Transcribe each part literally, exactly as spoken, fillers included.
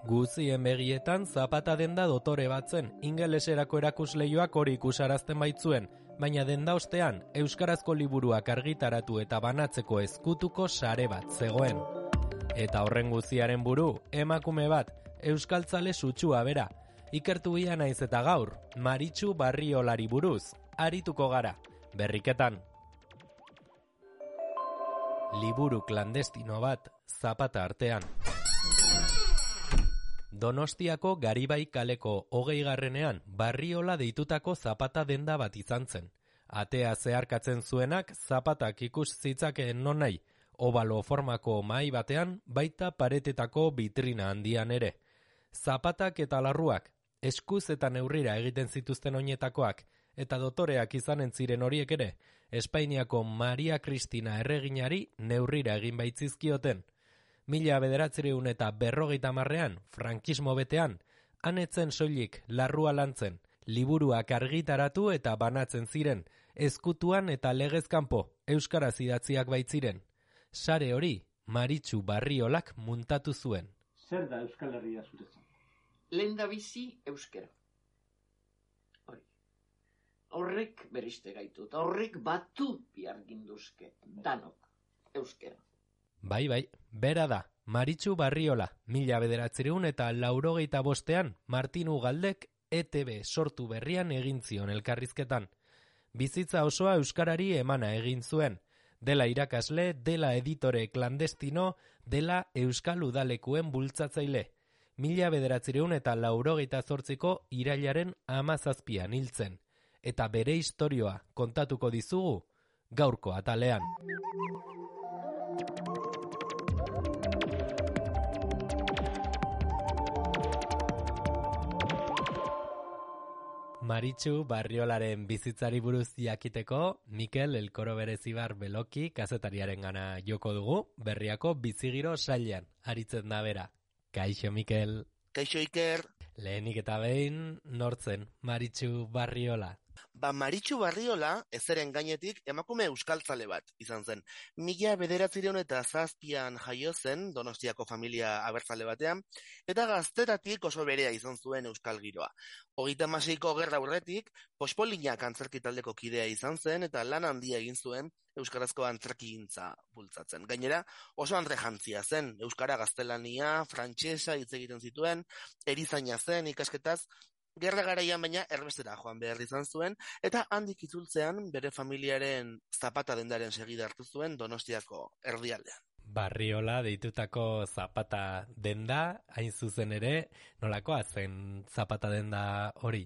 Guzien begietan zapata denda dotore batzen, ingeleserako erakusleioak hori ikusarazten baitzuen, baina denda ostean, euskarazko liburuak argitaratu eta banatzeko ezkutuko sare bat zegoen. Eta horren guziaren buru, emakume bat, euskaltzale sutsua bera, ikertu ia naiz eta gaur, Maritxu Barriolari buruz, arituko gara, berriketan. Liburu klandestino bat, zapata artean. Donostiako Garibai kaleko hogeigarrenean Barriola deitutako zapata denda bat izan zen. Atea zeharkatzen zuenak zapatak ikus zitzakeen nonai, obalo formako mahai batean baita paretetako bitrina handian ere. Zapatak eta larruak, eskuz eta neurrira egiten zituzten oinetakoak, eta dotoreak izanen ziren horiek ere, Espainiako Maria Cristina erreginari neurrira egin baitzizkioten. Mila bederatzireun eta berrogeita marrean, frankismo betean, anetzen soilik larrua lantzen, liburuak argitaratu eta banatzen ziren, ezkutuan eta legezkanpo, euskaraz idatziak baitziren. Sare hori, Maritxu Barriolak muntatu zuen. Zer da Euskal Herria zuretzat? Lehendabizi euskera. Hori. Horrek beriste gaitu, eta horrek batu bihar ginduzke, danok, euskera. Bai, bai, bera da, Maritxu Barriola, mila bederatzireun eta laurogeita bostean Martin Ugaldek E T B sortu berrian egin zion elkarrizketan. Bizitza osoa euskarari emana egin zuen, dela irakasle, dela editore klandestino, dela euskal udalekuen bultzatzaile. Mila bederatzireun eta laurogeita zortziko irailaren hamazazpian hiltzen, eta bere istorioa kontatuko dizugu gaurko atalean. Maritxu Barriolaren bizitzari buruz jakiteko, Mikel Elkoro Berezibar Beloki kazetariaren gana joko dugu, berriako bizigiro sailean, aritzen da bera. Kaixo, Mikel. Kaixo, Iker. Lehenik eta behin, nortzen, Maritxu Barriola. Ba, Maritxu Barriola, ezeren gainetik, emakume euskaltzale bat izan zen. Mila bederatzireun eta zazpian jaio zen, Donostiako familia abertzale batean, eta gazteratik oso berea izan zuen euskal giroa. Hogeita hamaseiko gerra aurretik, Pospolinak antzerki taldeko kidea izan zen, eta lan handia egin zuen euskarazko antzerkigintza bultzatzen. Gainera, oso andrejantzia zen, euskara gaztelania, frantsesa hitz egiten zituen, erizaina zen ikasketaz, gerra garaian baina erbestera joan behar izan zuen, eta handik itzultzean bere familiaren zapata dendaren segida hartu zuen Donostiako erdialdean. Barriola deitutako zapata denda, hain zuzen ere, nolakoa zen zapata denda hori?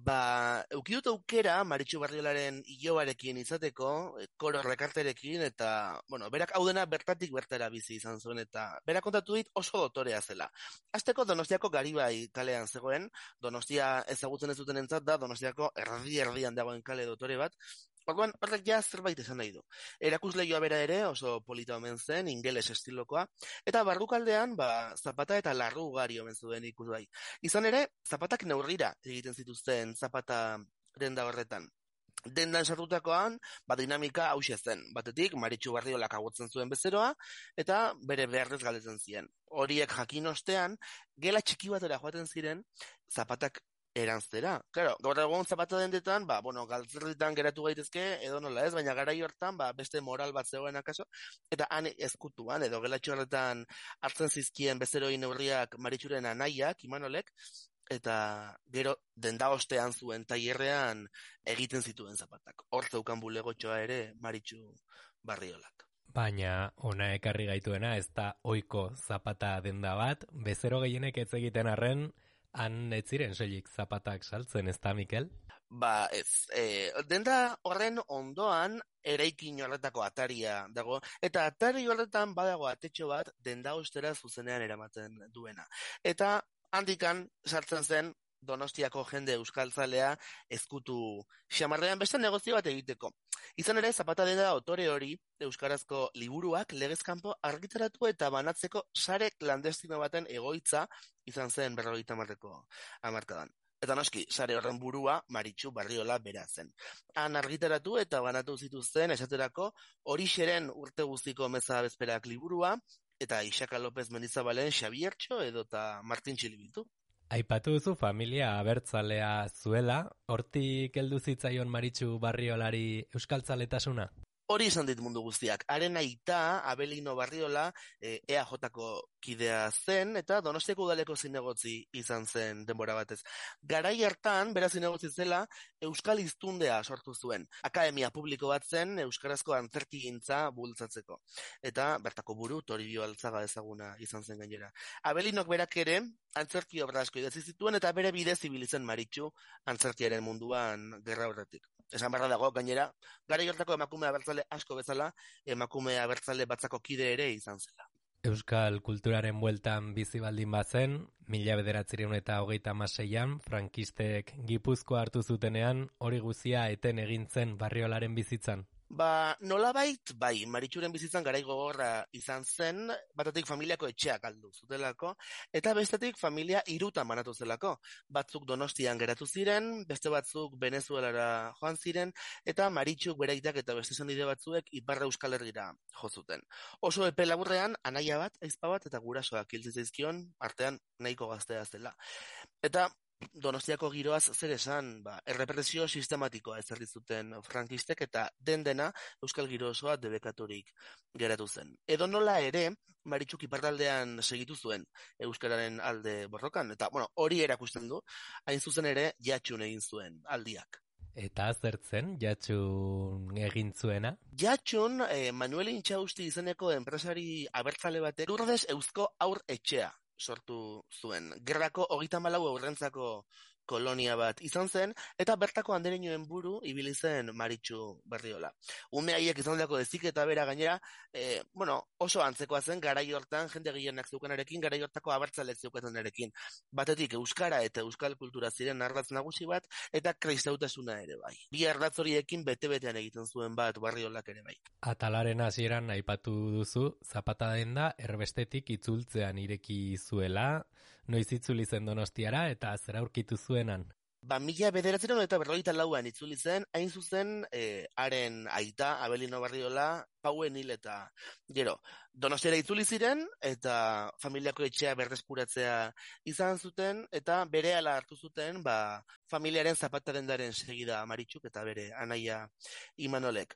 Ba, eukidut aukera Maritxu Barriolaren ilobarekin izateko, koro rekarterekin, eta, bueno, berak hau dena bertatik bertara bizi izan zuen, eta berak kontatu dit oso dotorea zela. Azteko Donostiako Garibai kalean zegoen, Donostia ezagutzen ez duten entzat da, Donostiako erdi-erdian dagoen kale dotore bat, orduan, horrek ja zerbait esan nahi du. Erakusleioa bera ere oso polita omen zen, ingeles estilokoa, eta barrukaldean, ba, zapata eta larru ugari omen zuen ikusgai. Izan ere, zapatak neurrira egiten zituzten zapata denda horretan. Dendan sartutakoan, ba, dinamika hauxe zen. Batetik, Maritxu Barriolak agotzen zuen bezeroa, eta bere beharrez galdetzen ziren. Horiek jakin ostean, gela txiki batera joaten ziren, zapatak eranztera. Claro, gaur egun zapata dendetan, ba, bueno, galtzerditan geratu gaitezke, edo nola ez, baina garai hortan, ba, beste moral bat zegoen akaso, eta han ezkutuan, edo gelatxo horretan hartzen zizkien bezeroi neurriak Maritxuren anaiak, Imanolek, eta gero denda ostean zuen tailerrean egiten zituen zapatak. Hor zeukan bulegotxoa ere Maritxu Barriolak. Baina ona ekarri gaituena ez da ohiko zapata denda bat, bezero gehienek ez egiten arren, han ez ziren soilik zapatak saltzen, ez da, Mikel? Ba, ez. E, denda horren ondoan eraikin horretako ataria dago, eta atari horretan badago atetxo bat denda ostera zuzenean eramaten duena. Eta handikan sartzen zen Donostiako jende euskaltzalea ezkutu xamarrean beste negozio bat egiteko. Izan ere, zapata denda autore hori euskarazko liburuak legezkanpo argitaratu eta banatzeko sare klandestino baten egoitza izan zen berrogeita hamarreko hamarkadan. Eta noski, sare horren burua Maritxu Barriola bera zen. Han argitaratu eta banatu zituzten esaterako Horixeren urte guztiko meza bezperak liburua, eta Ixaka López Mendizabalen Xabiertxo edota Martin Txilibitu. Aipatu duzu familia abertzalea zuela, hortik heldu zitzaion Maritxu Barriolari euskaltzaletasuna? Hori izan dit mundu guztiak. Haren aita, Abelino Barriola, e, E A J-ko kidea zen, eta Donostiako udaleko zinegotzi izan zen denbora batez. Garai hartan, bera zinegotzi zela, Euskal Hiztundea sortu zuen. Akademia publiko bat zen, euskarazko antzerkigintza bultzatzeko. Eta bertako buru, Toribio Altzaga ezaguna izan zen gainera. Abelinok berak ere, antzerki obra asko idatzi zituen, eta bere bidez ibilitzen Maritxu antzerkiaren munduan gerra horretik. Esan barra dago, gainera, garai hortako emakume abertzale asko bezala, emakume abertzale batzako kide ere izan zela. Euskal kulturaren bueltan bizi baldin bazen, mila bederatziehun eta hogeita hamaseian, frankistek Gipuzkoa hartu zutenean, hori guzia eten egin zen Barriolaren bizitzan. Ba, nolabait, bai, Maritxuren bizitzan garai gogorra izan zen, batetik familiako etxeak galdu zutelako, eta bestetik familia hirutan banatu zelako. Batzuk Donostian geratu ziren, beste batzuk Venezuelara joan ziren, eta Maritxuk beraitak eta beste senide batzuek Ipar Euskal Herrira jo zuten. Oso epe laburrean, anaia bat, aizpa bat eta gurasoak hil zitzaizkion, artean nahiko gaztea zela. Eta Donostiako giroaz zer esan, ba, errepresio sistematikoa ezarri zuten frankistek eta den dena euskal giro osoa debekaturik geratu zen. Edo nola ere, Maritxuk iparraldean segitu zuen euskararen alde borrokan, eta bueno, hori erakusten du, hain zuzen ere jatxun egin zuen aldiak. Eta zertzen jatxun egin zuena? Jatxun, eh, Manuel Intxausti izeneko enpresari abertzale batek Lourdes Eusko Haur Etxea sortu zuen. Gerrako hogeita hamalau aurrentzako kolonia bat izan zen, eta bertako andereñoen buru ibili zen Maritxu Barriola. Ume haiek izan dako dezik eta bera gainera, e, bueno, oso antzekoa zen, garai hortan jende gehienak zeukanarekin, garai hortako abertzalek zeukanarekin. Batetik euskara eta euskal kultura ziren ardatz nagusi bat, eta kristautasuna ere bai. Bi ardatz horiekin bete-betean egiten zuen bat Barriolak ere bai. Atalaren hasieran aipatu duzu, Zapata denda erbestetik itzultzean ireki zuela, noiz itzuli zen Donostiara eta zer aurkitu zuenan? Ba, mila bederatzeren eta berrogeita lauan itzuli zen, hain zuzen, e, haren aita, Abelino Barriola, Pauen hil eta gero. Donostiara itzuli ziren, eta familiako etxea berreskuratzea izan zuten, eta berehala hartu zuten, ba, familiaren Zapata dendaren segida Maritxuk eta bere anaia Imanolek.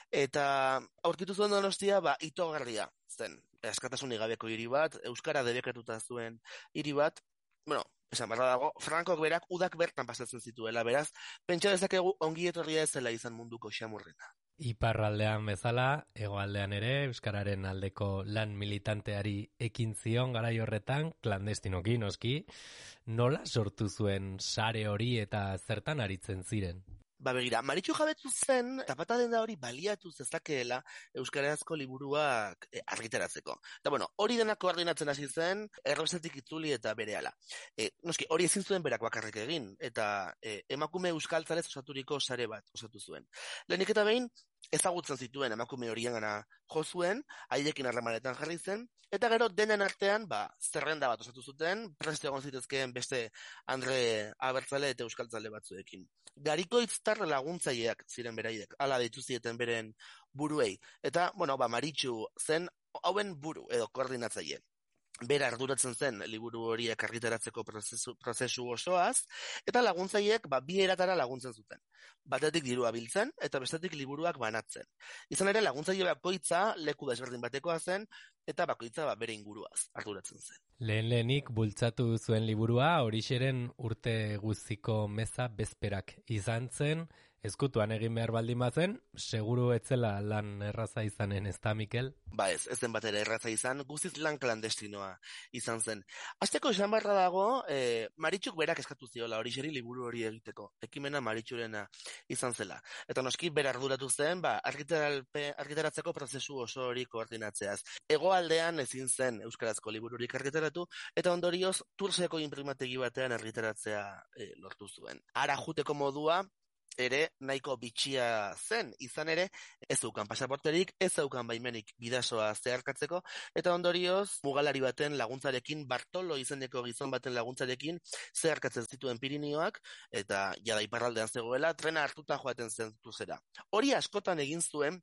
Eta aurkitu zuen Donostia, ba, itogarria zen. Askatasunik gabeko hiri bat, euskara debekatuta zuen hiri bat, bueno, esan barra dago, Frankok berak udak bertan pasatzen zituela, beraz, pentsa dezakegu ongi etorria ez zela izan munduko xamurrena. Iparraldean bezala, hegoaldean ere, euskararen aldeko lan militanteari ekin zion garai horretan, klandestinoki, noski, nola sortu zuen sare hori eta zertan aritzen ziren? Ba begira, Maritxu jabetu zen, Zapata denda hori baliatu zezakeela euskarazko liburuak e, argitaratzeko. Eta bueno, hori denak koordinatzen hasi zen, erbestetik itzuli eta berehala. E, noski, hori ezin zuen berak bakarrik egin, eta e, emakume euskaltzalez osaturiko sare bat osatu zuen. Lehenik eta behin, ezagutzen zituen emakume horien gana jo zuen, haiekin harremanetan jarri zen, eta gero denen artean, ba, zerrenda bat osatu zuten, preste egon zitezkeen beste Andre abertzale eta euskaltzale batzuekin. Garikoitztar laguntzaileak ziren beraiek, hala deitu zieten beren buruei. Eta, bueno, ba, Maritxu zen hauen buru edo koordinatzaile. Bera arduratzen zen liburu horiek argitaratzeko prozesu, prozesu osoaz, eta laguntzaileek ba, bi eratara laguntzen zuten. Batetik dirua biltzen, eta bestetik liburuak banatzen. Izan ere, laguntzaile bakoitza leku desberdin batekoa zen, eta bakoitza ba, bere inguruaz arduratzen zen. Lehen lehenik bultzatu zuen liburua, horixeren urte guztiko meza bezperak izan zen, ezkutuan egin behar baldin bazen, seguru etzela lan erraza izanen, ez da, Mikel? Ba ez, ez den batera erraza izan, guztiz lan klandestinoa izan zen. Azteko esan barra dago, e, Maritxuk berak eskatu ziola horixeri liburu hori egiteko. Ekimena Maritxurena izan zela. Eta noski bera arduratu zen, ba, argitaratzeko prozesu oso hori koordinatzeaz. Hegoaldean ezin zen euskarazko libururik argitaratu, eta ondorioz Turseko inprimategi batean argitaratzea e, lortu zuen. Ara juteko modua, ere nahiko bitxia zen, izan ere ez zeukan pasaporterik, ez zeukan baimenik bidasoa zeharkatzeko, eta ondorioz mugalari baten laguntzarekin, Bartolo izeneko gizon baten laguntzarekin zeharkatzen zituen Pirinioak, eta jada iparraldean zegoela, trena hartuta joaten zen zera. Hori askotan egin zuen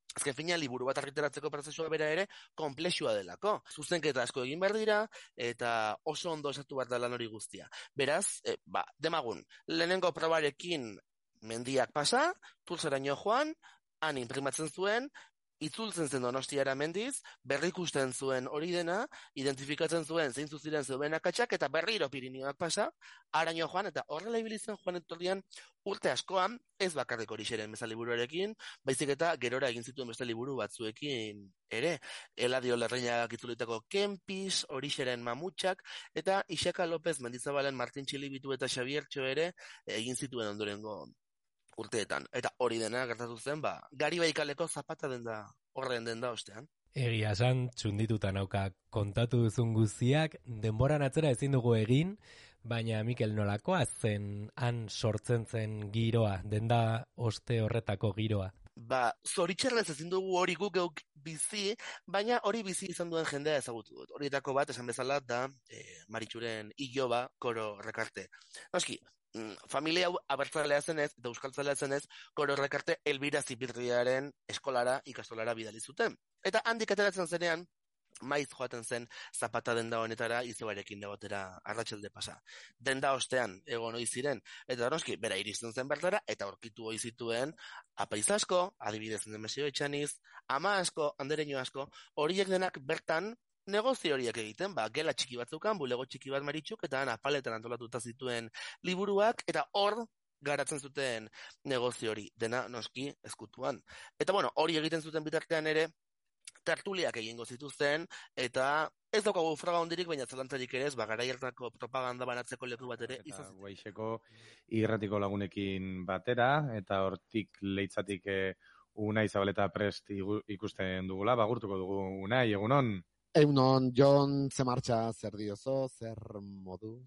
azken fina, liburu bat argitaratzeko prozesua bera ere, konplexua delako. Zuzenketa asko egin behar dira, eta oso ondo esatu behar da lan hori guztia. Beraz, e, ba, demagun, lehenengo probarekin mendiak pasa, Tulsaraino joan, han imprimatzen zuen, itzultzen zen Donostiara mendiz, berrikusten zuen hori dena, identifikatzen zuen zein ziren zeuden akatsak, eta berriro Pirinioak pasa, haraino joan, eta horrela ibili zen joan etorrian urte askoan, ez bakarrik Orixeren meza liburuarekin, baizik eta gerora egin zituen beste liburu batzuekin ere, Eladio Lerreinak itzulitako Kempis, Orixeren Mamutxak, eta Ixaka López Mendizabalen Martin Txilibitu eta Xabiertxo ere egin zituen ondorengo urteetan. Eta hori dena gertatu zen, ba, Garibai kaleko zapata denda, horren denda ostean. Egia esan, txundituta nauka kontatu duzun guztiak, denboran atzera ezin dugu egin, baina Mikel nolakoa zen han sortzen zen giroa, denda oste horretako giroa. Ba, zoritxarrez ezin dugu hori guk geuk bizi, baina hori bizi izan duen jendea ezagutu dut. Horietako bat, esan bezala, da eh, Maritxuren iloba Koro Rekarte. Noski, familia abertzalea zenez, eta euskaltzalea zenez, Koro Rekarte Elbira Zipirriaren eskolara, ikastolara bidali zuten. Eta handik ateratzen zenean, maiz joaten zen zapata denda honetara izebarekin egotera arratsalde pasa. Denda ostean egon ohi ziren, eta noski, bera iristen zen bertara, eta aurkitu ohi zituen apaiz asko, adibidez Nemesio Etxaniz, ama asko, andereño asko, horiek denak bertan negozio horiek egiten, ba, gela txiki batzukan, bulego txiki bat Maritxuk, eta apaletan antolatuta zituen liburuak, eta hor garatzen zuten negozio hori, dena noski ezkutuan. Eta bueno, hori egiten zuten bitartean ere, tertuliak egingo zituzten, eta ez daukagu froga hondirik, baina zalantzarik ere ez, ba, garai hartako propaganda banatzeko leku bat ere izan zuten. Guaixeko irratiko lagunekin batera, eta hortik leitzatik e, Unai Zabaleta Prest ikusten dugula, bagurtuko dugu Unai, egunon? Egunon, Jon, ze martxa, zer diozo, zer moduz?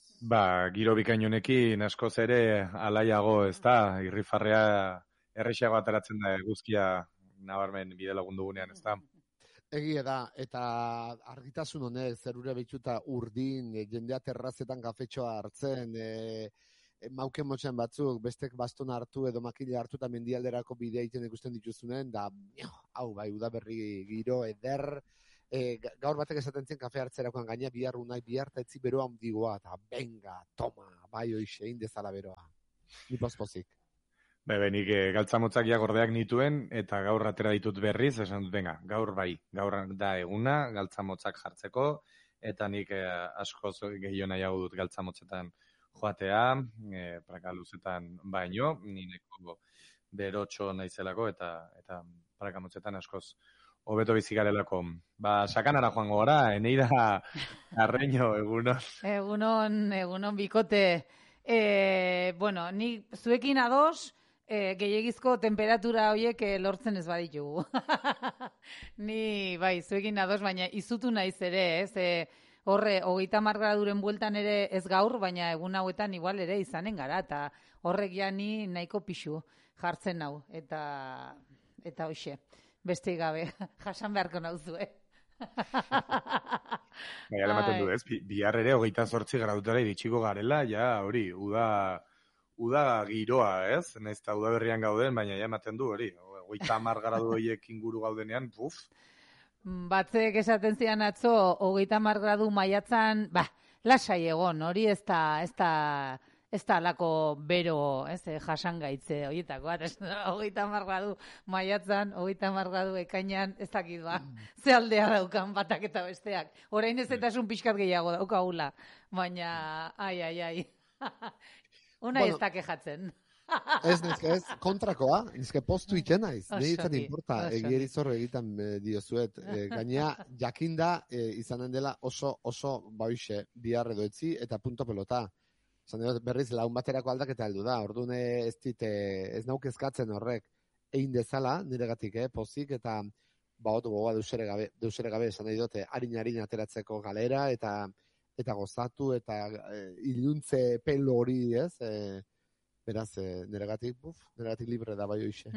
Ba, giro bikain honekin askoz ere alaiago, ez da, irrifarrea errexeago ateratzen da eguzkia nabarmen bide lagun dugunean, ez da? Egie da, eta argitasun honez, zerure behitxuta urdin, e, jendea terrazetan kafetxoa hartzen, e, e, mauken motxen batzuk, bestek baston hartu edo makile hartu eta mendialderako bidea iten ikusten dituzunen, da, hau, bai, udaberri giro, eder, E, gaur batek esaten zen kafe hartzerakoan gaina bihar unai bihar eta etzi beroa handigoa eta benga, toma, bai hoixe, indezala beroa. Ni pospozik. Bebe, nik e, galtzamotzak ja gordeak nituen eta gaur atera ditut berriz, esan dut, venga, gaur bai, gaur da eguna, galtzamotzak jartzeko, eta nik e, askoz gehiago nahiago dut galtzamotzetan joatea, e, praka luzetan baino, nineko berotxo naizelako eta, eta praka motzetan askoz hobeto bizigarelako. Ba, sakanara joango gara, Eneida Arreño, egunon. Egunon, egunon bikote. E, bueno, ni zuekin ados, e, gehiagizko temperatura horiek e, lortzen ez baditugu. Ni, bai, zuekin ados, baina izutu naiz ere, ez? E, horre, hogeita hamar graduren bueltan ere ez gaur, baina egun hauetan igual ere izanen gara, eta horrek ja ni nahiko pixu jartzen hau, eta, eta hoxe. Beste gabe, jasan beharko nauzue. Baina ematen du, ez? Bihar ere hogeita zortzi graudutara iritsiko garela, ja hori, uda, uda giroa, ez? Naiz eta uda berrian gauden, baina ja ematen du hori. Hogeita hamar gradu horiek inguru gaudenean, puf. Batzek esaten zian atzo, hogeita hamar gradu maiatzan, ba, lasai egon, hori ez da, ez da, ez da alako bero, ez, jasangaitze horietako, hogeita hamar gradu maiatzan, hogeita hamar gradu ekainan, ez dakit ba, ze aldea daukan batak eta besteak. Orain ez eta esun pixkat gehiago daukagula, baina, ai, ai, ai, una bueno, ez da kejatzen. Ez, nizke, ez, kontrakoa, nizke postu iten naiz, nire ditzen importa, egieri zorro egiten e, diozuet, e, gainea, jakinda e, izanen dela oso, oso, baixe, bihar edo etzi, eta punto pelota. Zan berriz laun baterako aldaketa heldu da, orduan ez dit, ez nauk eskatzen horrek, egin dezala, niregatik, eh, pozik, eta ba, otu gogoa deusere gabe, deusere gabe, esan nahi dute, harin-harin ateratzeko galera, eta eta gozatu, eta e, iluntze pelo hori, ez, e, beraz, e, niregatik, buf, niregatik libre da bai hoxe.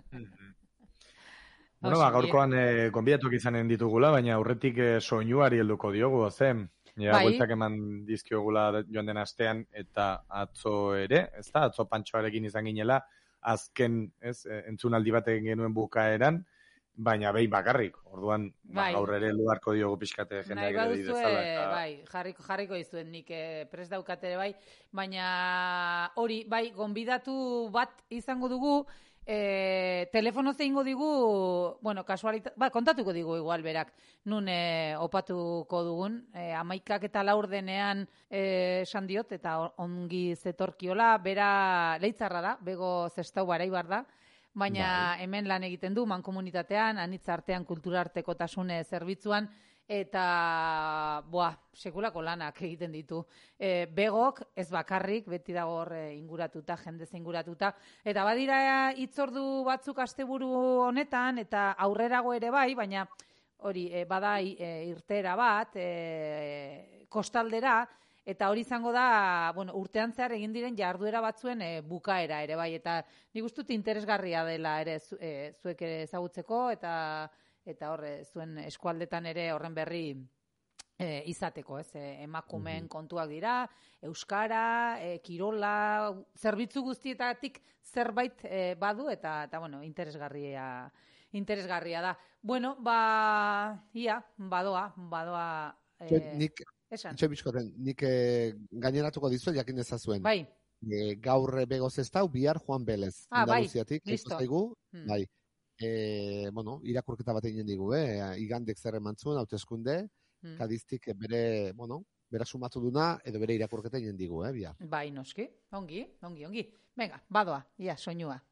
Bueno, ba, gaurkoan e, konbidatuak izanen ditugula, baina aurretik e, soinuari helduko diogu, zen. Ja, bai. Bueltak eman dizkiogula joan den astean eta atzo ere, ez da, atzo Pantxoarekin izan ginela, azken, ez, entzunaldi bat egin genuen bukaeran, baina behin bakarrik. Orduan, ba, Bai. gaur ere luarko diogu pixkate Nahi jendeak ere baduzue, dezala. Eta... bai, jarriko, jarriko izuen nik eh, prest daukat ere bai, baina hori, bai, gonbidatu bat izango dugu, eh, telefono zeingo digu, bueno, kasualita, ba, kontatuko digu igual berak, nun eh, opatuko dugun, eh, amaikak eta laur denean eh, esan diot, eta ongi zetorkiola, bera leitzarra da, bego zestau barai bar da, baina bai. Hemen lan egiten du, mankomunitatean, anitz artean kulturarteko tasune zerbitzuan, eta, boa, sekulako lanak egiten ditu. E, begok, ez bakarrik, beti dago hor e, inguratuta, jendez inguratuta, eta badira hitzordu batzuk asteburu honetan, eta aurrerago ere bai, baina hori, e, bada e, irtera bat, e, kostaldera, eta hori izango da, bueno, urtean zehar egin diren jarduera batzuen e, bukaera ere bai, eta nik uste dut interesgarria dela ere zu, e, zuek ere ezagutzeko, eta eta horre zuen eskualdetan ere horren berri e, izateko, ez? E, emakumeen mm-hmm. kontuak dira, euskara, e, kirola, zerbitzu guztietatik zerbait e, badu, eta, eta bueno, interesgarria interesgarria da. Bueno, ba, ia, badoa, badoa... E, nik... Itxe bizkoten, nik eh, gaineratuko dizu, jakin ezazuen. Bai. E, gaur begoz ez dau, bihar Juan Belez. Ah, bai, listo. Zaigu, hmm. Bai. E, bueno, irakurketa bat egin digu, eh? Igandek zer emantzun, hauteskunde, hmm. Kadiztik bere, bueno, bera sumatu duna, edo bere irakurketa egin digu, eh, bihar. Bai, noski, ongi, ongi, ongi. Venga, badoa, ia, soinua.